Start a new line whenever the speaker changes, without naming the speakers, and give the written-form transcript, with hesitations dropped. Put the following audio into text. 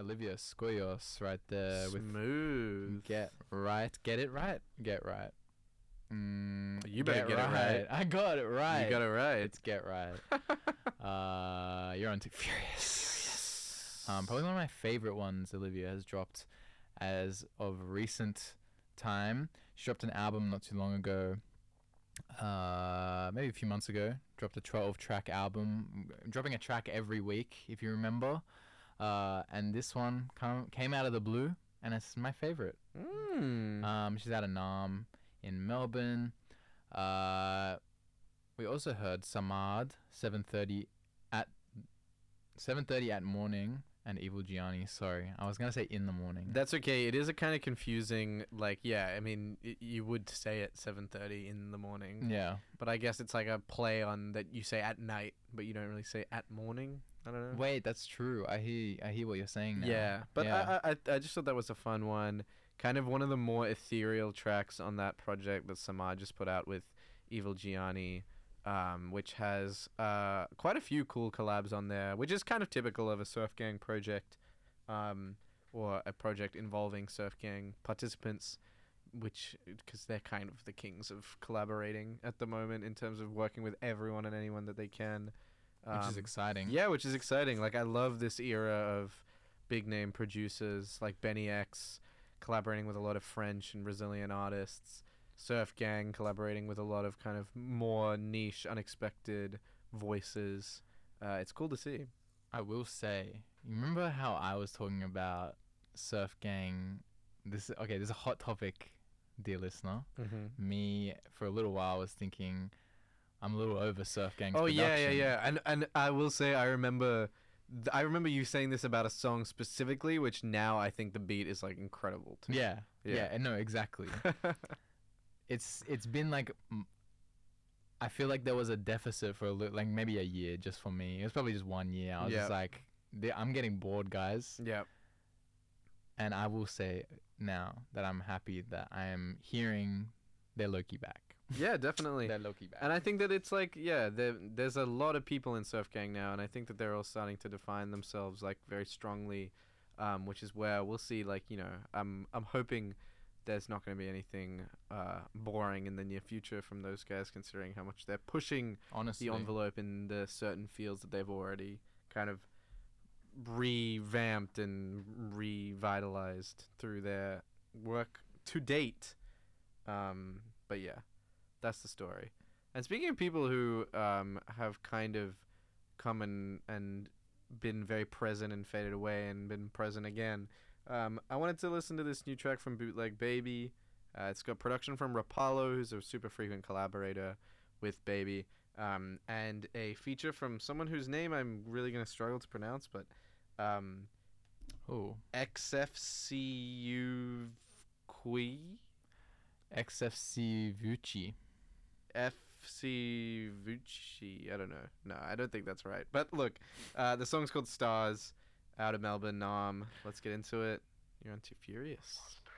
Olivia Skoyos right there with
Smooth.
Get Right. Get it right. Get right.
You better get it right.
I got it right.
You got it right.
It's Get Right. You're on to Furious. Probably one of my favorite ones Olivia has dropped as of recent time. She dropped an album not too long ago. Maybe a few months ago. Dropped a 12-track album. Dropping a track every week, if you remember. And this one came out of the blue, and it's my favorite. She's out of Nam in Melbourne. We also heard Samad 7:30 at morning, and Evil Gianni. Sorry, I was gonna say in the morning.
That's okay. It is a kind of confusing. Like, yeah, I mean, you would say at 7:30 in the morning.
Yeah,
But I guess it's like a play on that you say at night, but you don't really say at morning. I don't know.
wait, that's true. I hear what you're saying now.
Yeah, but
yeah.
I just thought that was a fun one. Kind of one of the more ethereal tracks on that project that Samad just put out with Evil Gianni, which has quite a few cool collabs on there, which is kind of typical of a Surf Gang project, or a project involving Surf Gang participants, because they're kind of the kings of collaborating at the moment in terms of working with everyone and anyone that they can.
Which is exciting.
Yeah, which is exciting. Like, I love this era of big name producers like Benny X collaborating with a lot of French and Brazilian artists, Surf Gang collaborating with a lot of kind of more niche, unexpected voices. It's cool to see.
I will say, you remember how I was talking about Surf Gang? This is a hot topic, dear listener. Me, for a little while, was thinking I'm a little over Surf Gang's production.
Yeah. And I will say, I remember you saying this about a song specifically, which now I think the beat is like incredible to me.
Yeah, no, exactly. It's been like, I feel like there was a deficit for like maybe a year just for me. It was probably just 1 year. I was just like, I'm getting bored, guys.
Yeah.
And I will say now that I'm happy that I am hearing they're low-key back.
Yeah, definitely.
They're low-key back.
And I think that it's like, yeah, there's a lot of people in Surf Gang now, and I think that they're all starting to define themselves like very strongly, which is where we'll see, like, you know, I'm hoping there's not going to be anything boring in the near future from those guys, considering how much they're pushing
Honestly,
the envelope in the certain fields that they've already kind of revamped and revitalized through their work to date. But yeah, that's the story. And speaking of people who have kind of come and been very present and faded away and been present again, I wanted to listen to this new track from Bootleg Baby. It's got production from Rapallo, who's a super frequent collaborator with Baby, and a feature from someone whose name I'm really going to struggle to pronounce, but XFCU
XFC Vucci.
FC Vucci. I don't know. No, I don't think that's right. But look, the song's called Stars, out of Melbourne, Nam. Let's get into it. You're on Too Furious.